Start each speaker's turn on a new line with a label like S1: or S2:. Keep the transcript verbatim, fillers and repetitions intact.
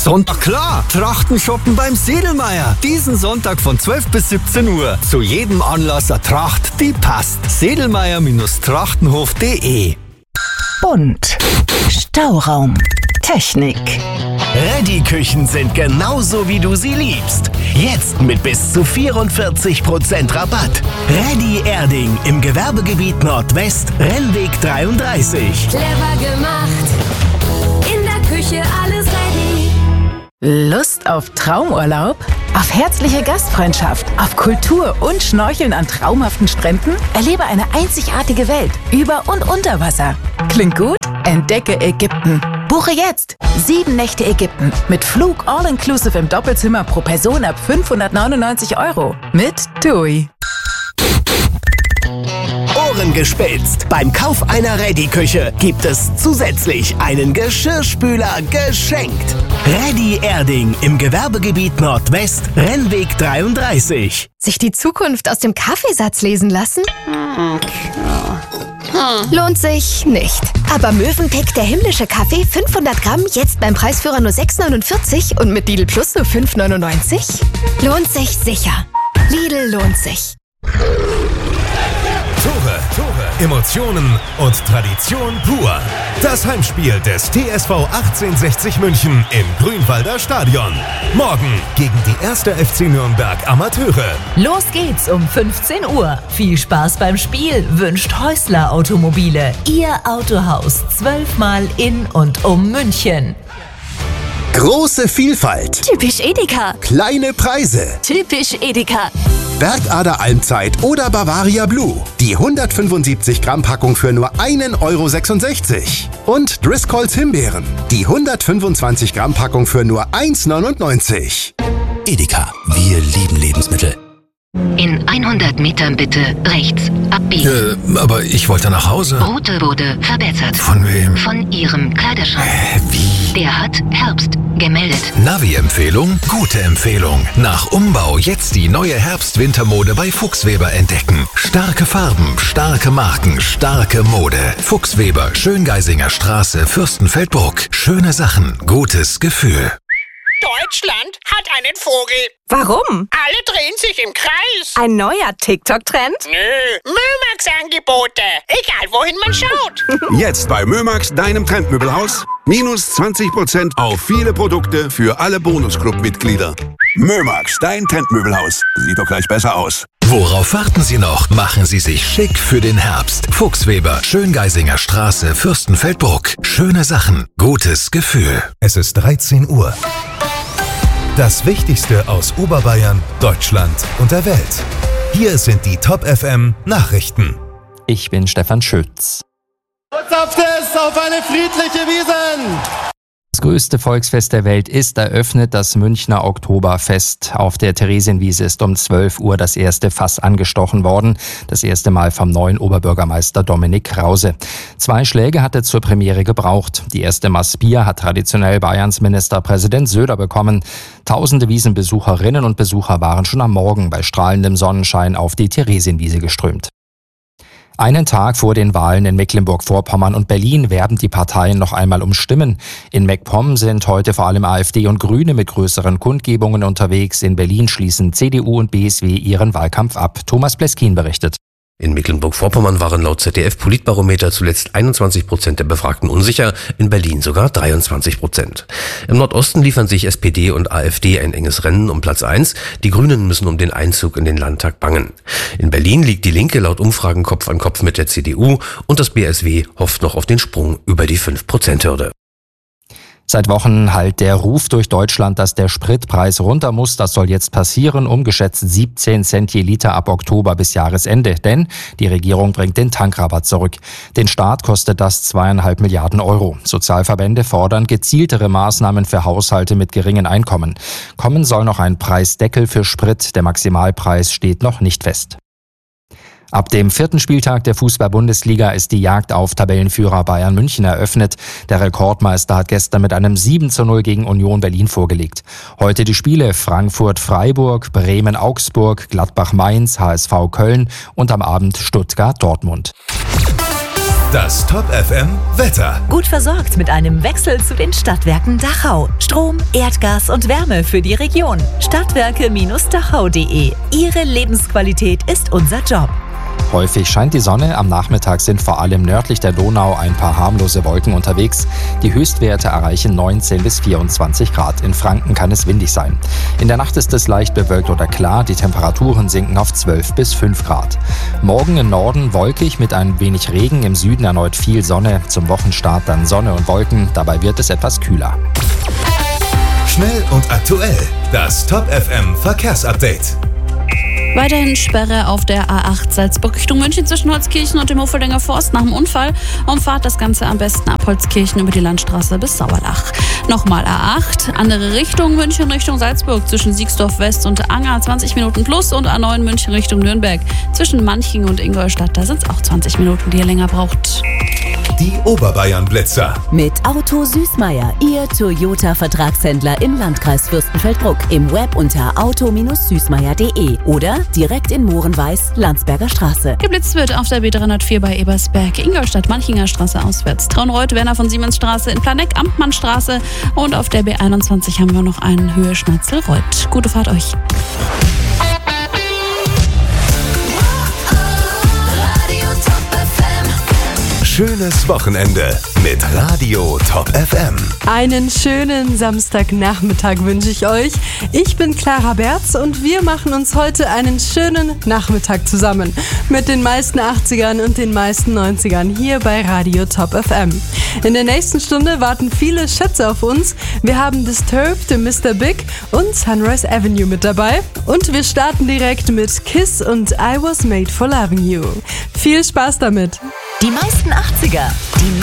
S1: Sonntag, klar, Trachten shoppen beim Sedlmeier. Diesen Sonntag von zwölf bis siebzehn Uhr. Zu jedem Anlass eine Tracht, die passt. sedlmeier Trachtenhof punkt de.
S2: Bunt. Stauraum. Technik.
S3: Reddy-Küchen sind genauso, wie du sie liebst. Jetzt mit bis zu vierundvierzig Prozent Rabatt. Reddy Erding im Gewerbegebiet Nordwest, Rennweg dreiunddreißig.
S4: Clever gemacht. In der Küche alles ready.
S2: Lust auf Traumurlaub? Auf herzliche Gastfreundschaft? Auf Kultur und Schnorcheln an traumhaften Stränden? Erlebe eine einzigartige Welt über und unter Wasser. Klingt gut? Entdecke Ägypten. Buche jetzt sieben Nächte Ägypten mit Flug all-inclusive im Doppelzimmer pro Person ab fünfhundertneunundneunzig Euro mit TUI.
S3: Ohren gespitzt. Beim Kauf einer Reddy-Küche gibt es zusätzlich einen Geschirrspüler geschenkt. Reddy Erding im Gewerbegebiet Nordwest, Rennweg dreiunddreißig.
S4: Sich die Zukunft aus dem Kaffeesatz lesen lassen? Lohnt sich nicht. Aber Mövenpick, der himmlische Kaffee, fünfhundert Gramm, jetzt beim Preisführer nur sechs neunundvierzig und mit Lidl Plus nur fünf neunundneunzig? Lohnt sich sicher. Lidl lohnt sich.
S5: Tore, Tore, Emotionen und Tradition pur. Das Heimspiel des T S V achtzehnhundertsechzig München im Grünwalder Stadion. Morgen gegen die erste F C Nürnberg Amateure.
S6: Los geht's um fünfzehn Uhr. Viel Spaß beim Spiel wünscht Häusler Automobile. Ihr Autohaus zwölfmal in und um München.
S7: Große Vielfalt.
S4: Typisch Edeka.
S7: Kleine Preise.
S4: Typisch Edeka.
S7: Bergader Almzeit oder Bavaria Blue. Die hundertfünfundsiebzig Gramm Packung für nur ein Euro sechsundsechzig. Und Driscolls Himbeeren. Die hundertfünfundzwanzig Gramm Packung für nur eins neunundneunzig.
S8: Edeka, wir lieben Lebensmittel.
S9: In hundert Metern bitte rechts abbiegen.
S5: Äh, aber ich wollte nach Hause.
S9: Route wurde verbessert.
S5: Von wem?
S9: Von Ihrem Kleiderschrank.
S5: Äh, wie?
S9: Der hat Herbst gemeldet.
S5: Navi-Empfehlung? Gute Empfehlung. Nach Umbau jetzt die neue Herbst-Wintermode bei Fuchsweber entdecken. Starke Farben, starke Marken, starke Mode. Fuchsweber, Schöngeisinger Straße, Fürstenfeldbruck. Schöne Sachen, gutes Gefühl.
S10: Deutschland hat einen Vogel.
S11: Warum?
S10: Alle drehen sich im Kreis.
S11: Ein neuer TikTok-Trend?
S10: Nö, Mömax-Angebote. Egal, wohin man schaut.
S12: Jetzt bei Mömax, deinem Trendmöbelhaus. Minus zwanzig Prozent auf viele Produkte für alle Bonusclub-Mitglieder. Mömax, dein Trendmöbelhaus. Sieht doch gleich besser aus.
S5: Worauf warten Sie noch? Machen Sie sich schick für den Herbst. Fuchsweber, Schöngeisinger Straße, Fürstenfeldbruck. Schöne Sachen, gutes Gefühl.
S13: Es ist dreizehn Uhr. Das Wichtigste aus Oberbayern, Deutschland und der Welt. Hier sind die Top F M Nachrichten.
S14: Ich bin Stefan Schütz.
S15: Botschaft auf eine friedliche Wiesn!
S14: Das größte Volksfest der Welt ist eröffnet, das Münchner Oktoberfest. Auf der Theresienwiese ist um zwölf Uhr das erste Fass angestochen worden. Das erste Mal vom neuen Oberbürgermeister Dominik Krause. Zwei Schläge hat er zur Premiere gebraucht. Die erste Maß Bier hat traditionell Bayerns Ministerpräsident Söder bekommen. Tausende Wiesenbesucherinnen und Besucher waren schon am Morgen bei strahlendem Sonnenschein auf die Theresienwiese geströmt. Einen Tag vor den Wahlen in Mecklenburg-Vorpommern und Berlin werben die Parteien noch einmal um Stimmen. In MacPom sind heute vor allem AfD und Grüne mit größeren Kundgebungen unterwegs. In Berlin schließen C D U und B S W ihren Wahlkampf ab. Thomas Pleskin berichtet.
S16: In Mecklenburg-Vorpommern waren laut Z D F-Politbarometer zuletzt einundzwanzig Prozent der Befragten unsicher, in Berlin sogar dreiundzwanzig Prozent. Im Nordosten liefern sich S P D und AfD ein enges Rennen um Platz eins. Die Grünen müssen um den Einzug in den Landtag bangen. In Berlin liegt die Linke laut Umfragen Kopf an Kopf mit der C D U und das B S W hofft noch auf den Sprung über die fünf Prozent Hürde.
S14: Seit Wochen hallt der Ruf durch Deutschland, dass der Spritpreis runter muss. Das soll jetzt passieren, um geschätzt siebzehn Cent je Liter ab Oktober bis Jahresende. Denn die Regierung bringt den Tankrabatt zurück. Den Staat kostet das zweieinhalb Milliarden Euro. Sozialverbände fordern gezieltere Maßnahmen für Haushalte mit geringen Einkommen. Kommen soll noch ein Preisdeckel für Sprit. Der Maximalpreis steht noch nicht fest. Ab dem vierten Spieltag der Fußball-Bundesliga ist die Jagd auf Tabellenführer Bayern München eröffnet. Der Rekordmeister hat gestern mit einem sieben zu null gegen Union Berlin vorgelegt. Heute die Spiele Frankfurt-Freiburg, Bremen-Augsburg, Gladbach-Mainz, H S V Köln und am Abend Stuttgart-Dortmund.
S13: Das Top F M Wetter.
S6: Gut versorgt mit einem Wechsel zu den Stadtwerken Dachau. Strom, Erdgas und Wärme für die Region. Stadtwerke Dachau punkt de. Ihre Lebensqualität ist unser Job.
S14: Häufig scheint die Sonne, am Nachmittag sind vor allem nördlich der Donau ein paar harmlose Wolken unterwegs. Die Höchstwerte erreichen neunzehn bis vierundzwanzig Grad. In Franken kann es windig sein. In der Nacht ist es leicht bewölkt oder klar, die Temperaturen sinken auf zwölf bis fünf Grad. Morgen im Norden wolkig mit ein wenig Regen, im Süden erneut viel Sonne. Zum Wochenstart dann Sonne und Wolken, dabei wird es etwas kühler.
S13: Schnell und aktuell, das Top F M Verkehrsupdate.
S17: Weiterhin Sperre auf der A acht Salzburg Richtung München zwischen Holzkirchen und dem Hofeldinger Forst nach dem Unfall. Umfahrt das Ganze am besten ab Holzkirchen über die Landstraße bis Sauerlach. Nochmal A acht, andere Richtung München Richtung Salzburg zwischen Siegsdorf West und Anger zwanzig Minuten plus und A neun München Richtung Nürnberg zwischen Manching und Ingolstadt, da sind es auch zwanzig Minuten, die ihr länger braucht.
S13: Die Oberbayern-Blitzer.
S18: Mit Auto Süßmeier, Ihr Toyota-Vertragshändler im Landkreis Fürstenfeldbruck. Im Web unter auto süßmeier punkt de oder direkt in Mohrenweiß, Landsberger Straße.
S17: Geblitzt wird auf der B dreihundertvier bei Ebersberg, Ingolstadt, Manchinger Straße auswärts. Traunreuth, Werner von Siemens Straße in Planegg, Amtmannstraße und auf der B einundzwanzig haben wir noch einen Höhe Schnatzelreuth. Gute Fahrt euch.
S13: Schönes Wochenende mit Radio Top F M.
S19: Einen schönen Samstagnachmittag wünsche ich euch. Ich bin Clara Berz und wir machen uns heute einen schönen Nachmittag zusammen mit den meisten achtzigern und den meisten neunzigern hier bei Radio Top F M. In der nächsten Stunde warten viele Schätze auf uns. Wir haben Disturbed, Mister Big und Sunrise Avenue mit dabei. Und wir starten direkt mit Kiss und I Was Made for Loving You. Viel Spaß damit!
S6: Die meisten achtziger, die